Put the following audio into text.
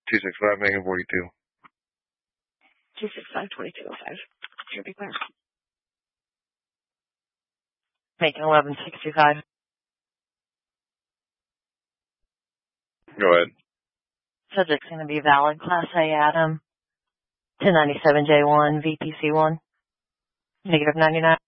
265, making 42. 265, 2205. Should be clear. Making 1165. Go ahead. Subject's going to be valid. Class A Adam. 1097J1, VPC1. Negative 99.